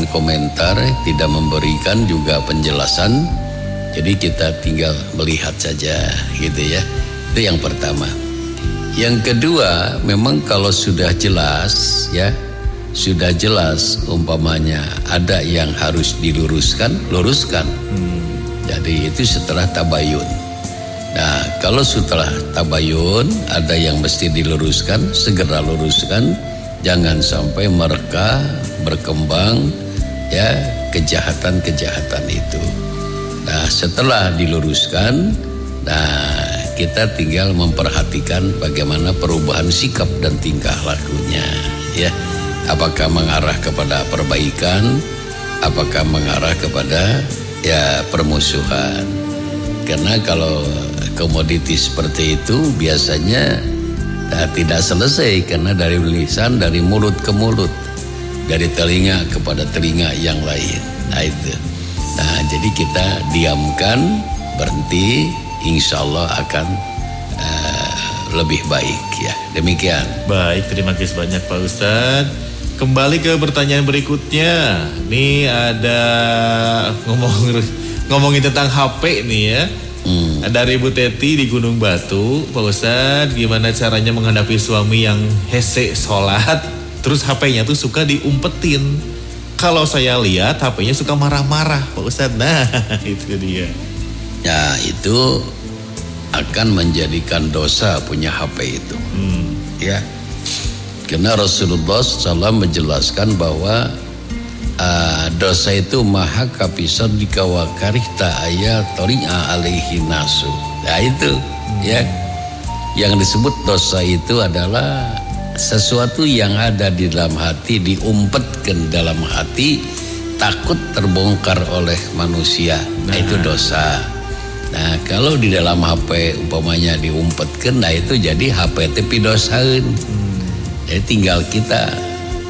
memberikan komentar, tidak memberikan juga penjelasan. Jadi kita tinggal melihat saja gitu ya. Itu yang pertama. Yang kedua, memang kalau sudah jelas ya, sudah jelas umpamanya ada yang harus diluruskan, luruskan. Jadi itu setelah tabayun. Nah, kalau setelah tabayun ada yang mesti diluruskan, segera luruskan. Jangan sampai mereka berkembang ya kejahatan-kejahatan itu. Nah, setelah diluruskan, nah kita tinggal memperhatikan bagaimana perubahan sikap dan tingkah lakunya ya. Apakah mengarah kepada perbaikan, apakah mengarah kepada ya permusuhan. Karena kalau komoditi seperti itu biasanya tidak selesai, karena dari lisan, dari mulut ke mulut, dari telinga kepada telinga yang lain. Nah itu. Nah jadi kita diamkan, berhenti, insya Allah akan lebih baik ya. Demikian. Baik, terima kasih banyak Pak Ustadz. Kembali ke pertanyaan berikutnya. Nih ada ngomongin tentang HP nih ya. Dari Ibu Teti di Gunung Batu. Pak Ustadz, gimana caranya menghadapi suami yang hese sholat, terus HP-nya tuh suka diumpetin? Kalau saya lihat HP-nya suka marah-marah Pak Ustadz. Nah itu dia. Ya itu akan menjadikan dosa punya HP itu. Ya. Karena Rasulullah SAW menjelaskan bahwa dosa itu maha kapisar dikawa karihta ayat tori'a alaihi nasu. Nah itu ya. Yang disebut dosa itu adalah sesuatu yang ada di dalam hati, diumpetkan dalam hati, takut terbongkar oleh manusia. Nah itu dosa. Nah kalau di dalam HP umpamanya diumpetkan, nah itu jadi HP tapi dosain. Jadi tinggal kita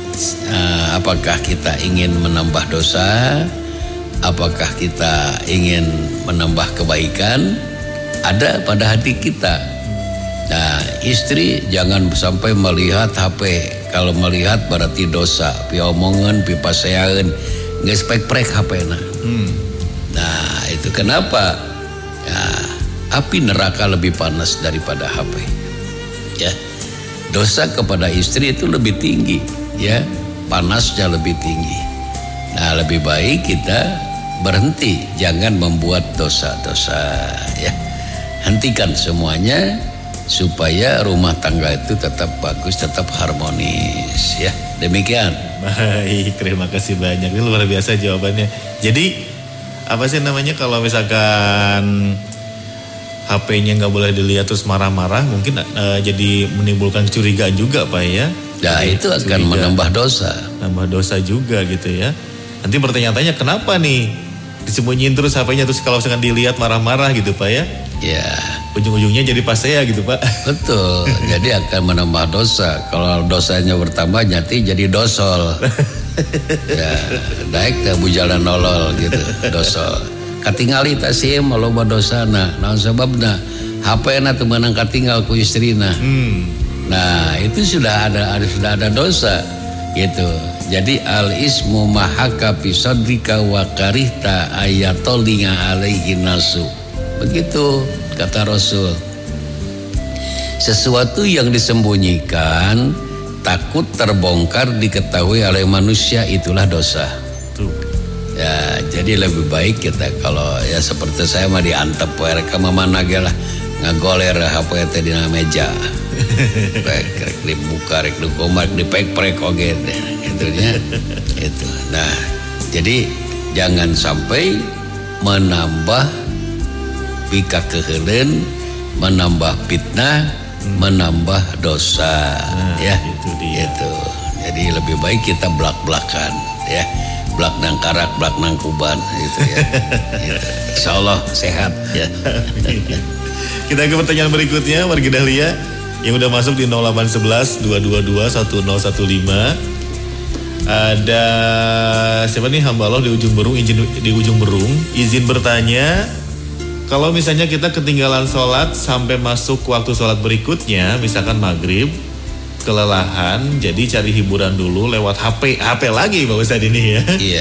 apakah kita ingin menambah dosa, apakah kita ingin menambah kebaikan, ada pada hati kita. Nah istri jangan sampai melihat HP. Kalau melihat berarti dosa. Pi omongan, pi pasean, nggak spek-prek HP nah. Nah itu kenapa? Ya, api neraka lebih panas daripada HP. Ya, dosa kepada istri itu lebih tinggi. Ya, panasnya lebih tinggi. Nah, lebih baik kita berhenti, jangan membuat dosa-dosa ya. Hentikan semuanya supaya rumah tangga itu tetap bagus, tetap harmonis ya. Demikian. Baik, terima kasih banyak. Ini luar biasa jawabannya. Jadi apa sih namanya kalau misalkan HP-nya nggak boleh dilihat terus marah-marah, mungkin jadi menimbulkan kecurigaan juga Pak ya. Nah itu akan menambah dosa. Nambah dosa juga gitu ya. Nanti bertanya-tanya kenapa nih disembunyiin terus HP-nya, terus kalau misalkan dilihat marah-marah gitu Pak ya. Ya. Ujung-ujungnya jadi pasea gitu Pak. Betul. Jadi akan menambah dosa. Kalau dosanya bertambah jadi dosol. Ya, naik ke bujalan nolol gitu, dosol. Katingali tasim loba dosana. Naon sababna? HP-na teu meunang katinggal ku istrina. Nah itu sudah ada dosa gitu. Jadi al ismu mahaka pisadrika wa karihta ayatolinga alaihi nasu. Begitu kata Rasul. Sesuatu yang disembunyikan, takut terbongkar diketahui oleh manusia, itulah dosa. Ya jadi lebih baik kita kalau ya seperti saya mah diantep mereka mana lah ngagoler HP teh dina meja. Rek dibuka, rek dikomar, dipek-prek oge itunya itu. Nah, jadi jangan sampai menambah pika keheuleuan, menambah fitnah, menambah dosa ya. Itu dia. Itu. Jadi lebih baik kita belak-belakan ya. Blak nang karak, blak nang kuban gitu ya. Gitu. Insyaallah sehat ya. Kita ke pertanyaan berikutnya, warga Dahlia yang udah masuk di 0811 222 1015. Ada siapa nih, hamba Allah di ujung Berung, izin bertanya, kalau misalnya kita ketinggalan sholat sampai masuk waktu sholat berikutnya, misalkan maghrib, kelelahan, jadi cari hiburan dulu lewat HP lagi Pak Ustadz ini ya. Iya.